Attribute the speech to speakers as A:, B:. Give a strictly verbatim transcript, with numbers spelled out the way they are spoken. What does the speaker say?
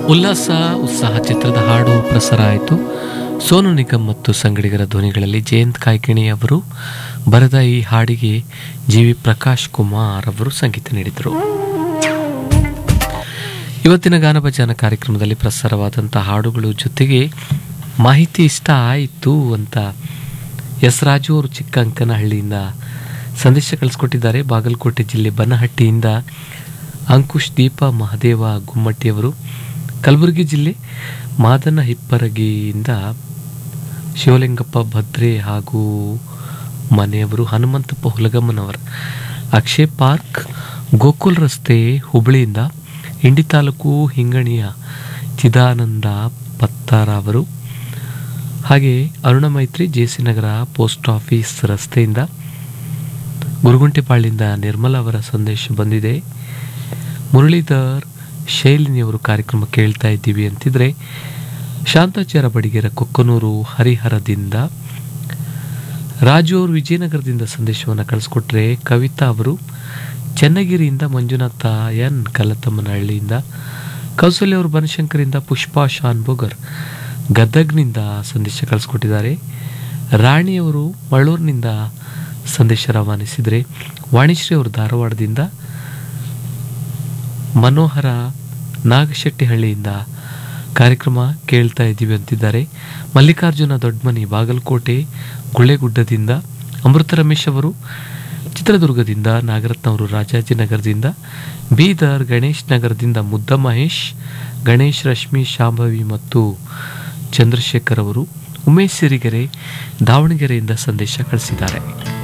A: ಉಲ್ಲಾಸ ಉತ್ಸಾಹ ಚಿತ್ರದ ಹಾಡು ಪ್ರಸಾರ ಆಯಿತು. ಸೋನು ನಿಗಮ್ ಮತ್ತು ಸಂಗಡಿಗರ ಧ್ವನಿಗಳಲ್ಲಿ ಜಯಂತ್ ಕಾಯ್ಕಿಣಿ ಅವರು ಬರೆದ ಈ ಹಾಡಿಗೆ ಜಿ ವಿ ಪ್ರಕಾಶ್ ಕುಮಾರ್ ಅವರು ಸಂಗೀತ ನೀಡಿದರು. ಇವತ್ತಿನ ಗಾನಭಜನ ಕಾರ್ಯಕ್ರಮದಲ್ಲಿ ಪ್ರಸಾರವಾದಂಥ ಹಾಡುಗಳು ಜೊತೆಗೆ ಮಾಹಿತಿ ಇಷ್ಟ ಆಯಿತು ಅಂತ ಎಸ್ ರಾಜು ಅವರು ಚಿಕ್ಕ ಅಂಕನಹಳ್ಳಿಯಿಂದ ಸಂದೇಶ ಕಳಿಸ್ಕೊಟ್ಟಿದ್ದಾರೆ. ಬಾಗಲಕೋಟೆ ಜಿಲ್ಲೆ ಬನಹಟ್ಟಿಯಿಂದ ಅಂಕುಶ್ ದೀಪ ಮಹದೇವ ಗುಮ್ಮಟ್ಟಿಯವರು, ಕಲಬುರಗಿ ಜಿಲ್ಲೆ ಮಾದನ ಹಿಪ್ಪರಗಿಯಿಂದ ಶಿವಲಿಂಗಪ್ಪ ಭದ್ರೆ ಹಾಗೂ ಮನೆಯವರು, ಹನುಮಂತಪ್ಪ ಹುಲಗಮ್ಮನವರ, ಅಕ್ಷಯ್ ಪಾರ್ಕ್ ಗೋಕುಲ್ ರಸ್ತೆ ಹುಬ್ಬಳ್ಳಿಯಿಂದ, ಇಂಡಿ ತಾಲೂಕು ಹಿಂಗಣಿಯ ಚಿದಾನಂದ ಪತ್ತಾರ ಅವರು, ಹಾಗೆ ಅರುಣ ಮೈತ್ರಿ ಜೆಸಿ ನಗರ ಪೋಸ್ಟ್ ಆಫೀಸ್ ರಸ್ತೆಯಿಂದ, ಗುರುಗುಂಟೆಪಾಳ್ಯದಿಂದ ನಿರ್ಮಲಾ ಅವರ ಸಂದೇಶ ಬಂದಿದೆ. ಮುರಳೀಧರ್ ಶೈಲಿನಿಯವರು ಕಾರ್ಯಕ್ರಮ ಕೇಳ್ತಾ ಇದ್ದೀವಿ ಅಂತಿದ್ರೆ, ಶಾಂತಾಚಾರ ಬಡಿಗೆರ ಕೊಕ್ಕನೂರು ಹರಿಹರದಿಂದ, ರಾಜು ಅವರು ವಿಜಯನಗರದಿಂದ ಸಂದೇಶವನ್ನು ಕಳಿಸ್ಕೊಟ್ರೆ, ಕವಿತಾ ಅವರು ಚನ್ನಗಿರಿಯಿಂದ, ಮಂಜುನಾಥ ಎನ್ ಕಲತಮ್ಮನಹಳ್ಳಿಯಿಂದ, ಕೌಸಲ್ಯ ಅವರು ಬನಶಂಕರಿಂದ, ಪುಷ್ಪಾ ಶಾನ್ಭೋಗರ್ ಗದಗ್ನಿಂದ ಸಂದೇಶ ಕಳಿಸ್ಕೊಟ್ಟಿದ್ದಾರೆ. ರಾಣಿಯವರು ಮಳ್ಳೂರಿನಿಂದ ಸಂದೇಶ ರವಾನಿಸಿದರೆ, ವಾಣಿಶ್ರೀ ಅವರು ಧಾರವಾಡದಿಂದ, ಮನೋಹರ ನಾಗಶೆಟ್ಟಿಹಳ್ಳಿಯಿಂದ ಕಾರ್ಯಕ್ರಮ ಕೇಳ್ತಾ ಇದ್ದೀವಿ ಅಂತಿದ್ದಾರೆ. ಮಲ್ಲಿಕಾರ್ಜುನ ದೊಡ್ಡಮನಿ ಬಾಗಲಕೋಟೆ ಗುಳೆಗುಡ್ಡದಿಂದ, ಅಮೃತ ರಮೇಶ್ ಅವರು ಚಿತ್ರದುರ್ಗದಿಂದ, ನಾಗರತ್ನ ಅವರು ರಾಜಾಜಿನಗರದಿಂದ, ಬೀದರ್ ಗಣೇಶ್ ನಗರದಿಂದ ಮುದ್ದ ಮಹೇಶ್, ಗಣೇಶ್, ರಶ್ಮಿ, ಶಾಂಭವಿ ಮತ್ತು ಚಂದ್ರಶೇಖರ್ ಅವರು, ಉಮೇಶ್ ಸಿರಿಗೆರೆ ದಾವಣಗೆರೆಯಿಂದ ಸಂದೇಶ ಕಳಿಸಿದ್ದಾರೆ.